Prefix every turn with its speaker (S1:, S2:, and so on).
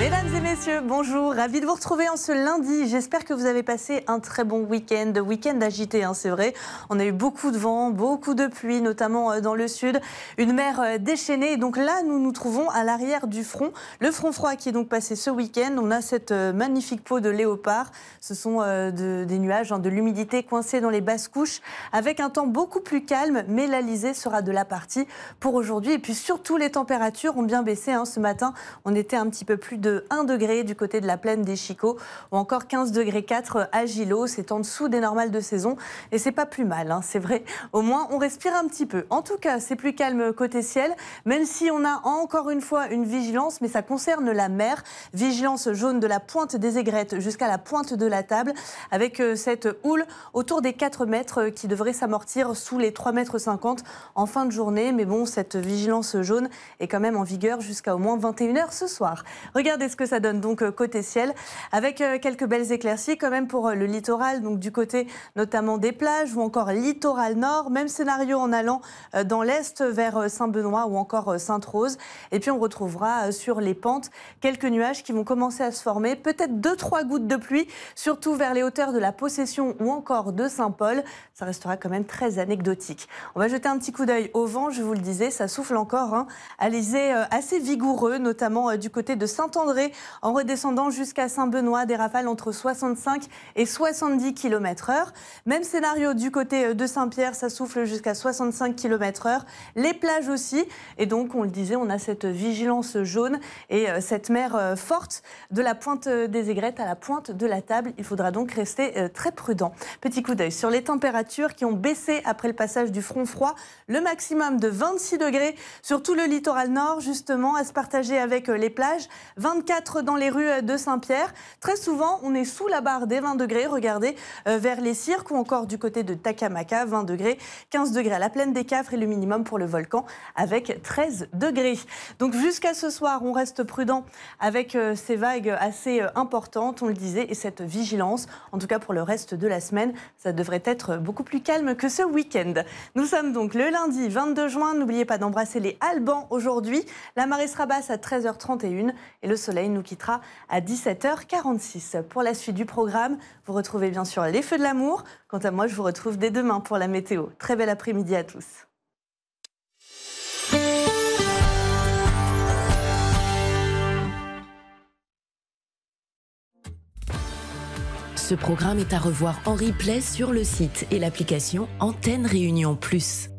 S1: Mesdames et messieurs, bonjour, ravi de vous retrouver en ce lundi. J'espère que vous avez passé un très bon week-end agité, c'est vrai. On a eu beaucoup de vent, beaucoup de pluie, notamment dans le sud, une mer déchaînée. Et donc là, nous nous trouvons à l'arrière du front, le front froid qui est donc passé ce week-end. On a cette magnifique peau de léopard. Ce sont des nuages, de l'humidité coincée dans les basses couches, avec un temps beaucoup plus calme, mais l'Alizé sera de la partie pour aujourd'hui. Et puis surtout, les températures ont bien baissé. Ce matin, on était un petit peu plus de 1 degré du côté de la plaine des Chicots ou encore 15,4 degrés à Gillot. C'est en dessous des normales de saison et c'est pas plus mal, c'est vrai. Au moins, on respire un petit peu. En tout cas, c'est plus calme côté ciel, même si on a encore une fois une vigilance, mais ça concerne la mer. Vigilance jaune de la pointe des Aigrettes jusqu'à la pointe de la Table, avec cette houle autour des 4 mètres qui devrait s'amortir sous les 3,50 mètres en fin de journée. Mais bon, cette vigilance jaune est quand même en vigueur jusqu'à au moins 21h ce soir. Regardez ce que ça donne donc côté ciel, avec quelques belles éclaircies quand même pour le littoral, donc du côté notamment des plages ou encore littoral nord. Même scénario en allant dans l'est vers Saint-Benoît ou encore Sainte-Rose. Et puis on retrouvera sur les pentes quelques nuages qui vont commencer à se former, peut-être 2-3 gouttes de pluie, surtout vers les hauteurs de la Possession ou encore de Saint-Paul. Ça restera quand même très anecdotique. On va jeter un petit coup d'œil au vent, je vous le disais, ça souffle encore. Alizé assez vigoureux, notamment du côté de Saint-André, en redescendant jusqu'à Saint-Benoît, des rafales entre 65 et 70 km/h. Même scénario du côté de Saint-Pierre, ça souffle jusqu'à 65 km/h. Les plages aussi. Et donc, on le disait, on a cette vigilance jaune et cette mer forte de la pointe des Aigrettes à la pointe de la Table. Il faudra donc rester très prudent. Petit coup d'œil sur les températures qui ont baissé après le passage du front froid. Le maximum de 26 degrés sur tout le littoral nord, justement, à se partager avec les plages. 24 dans les rues de Saint-Pierre. Très souvent, on est sous la barre des 20 degrés. Regardez, vers les cirques ou encore du côté de Takamaka, 20 degrés. 15 degrés à la plaine des Cafres et le minimum pour le volcan avec 13 degrés. Donc jusqu'à ce soir, on reste prudent avec ces vagues assez importantes, on le disait, et cette vigilance. En tout cas, pour le reste de la semaine, ça devrait être beaucoup plus calme que ce week-end. Nous sommes donc le lundi 22 juin. N'oubliez pas d'embrasser les Albans aujourd'hui. La marée sera basse à 13h31 et le soleil nous quittera à 17h46. Pour la suite du programme, vous retrouvez bien sûr les Feux de l'amour. Quant à moi, je vous retrouve dès demain pour la météo. Très bel après-midi à tous.
S2: Ce programme est à revoir en replay sur le site et l'application Antenne Réunion Plus.